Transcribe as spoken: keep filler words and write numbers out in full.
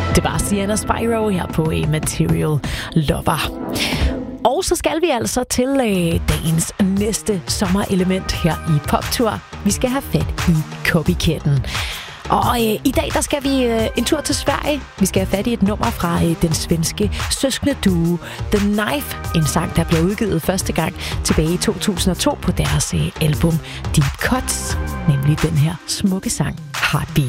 Det var Sienna Spyro her på Material Lover. Og så skal vi altså til øh, dagens næste sommerelement her i Poptur. Vi skal have fat i Copycatten. Og øh, i dag der skal vi øh, en tur til Sverige. Vi skal have fat i et nummer fra øh, den svenske søskende duo The Knife. En sang, der blev udgivet første gang tilbage i to tusind og to på deres øh, album Deep Cuts. Nemlig den her smukke sang Heartbeat.